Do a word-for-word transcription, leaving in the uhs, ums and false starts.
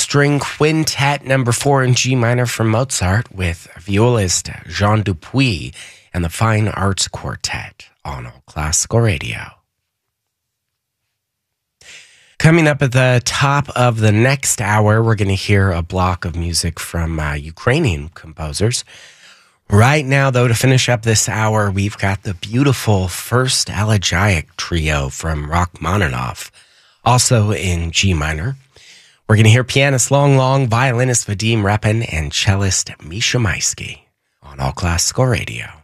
String Quintet number four in G minor from Mozart with violist Jean Dupuis and the Fine Arts Quartet on All Classical Radio. Coming up at the top of the next hour, we're going to hear a block of music from uh, Ukrainian composers. Right now, though, to finish up this hour, we've got the beautiful First Elegiac Trio from Rachmaninoff, also in G minor. We're going to hear pianist Long Long, violinist Vadim Repin, and cellist Misha Maisky on All Classical Radio.